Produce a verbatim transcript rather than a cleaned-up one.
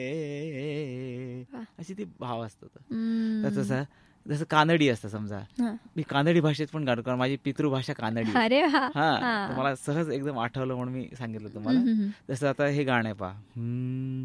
वा. अशी ती भाव असतो तो. हम्म. तर तसं जसं कानडी असतं समजा, हा. मी कानडी भाषेत पण गाणं, कारण माझी पितृभाषा कानडी आहे. अरे वा. हा हा. तर मला सहज एकदम आठवलं म्हणून मी सांगितलं हम्म, तुम्हाला. हम्म, हम्म. जसं आता हे गाणं आहे पहा,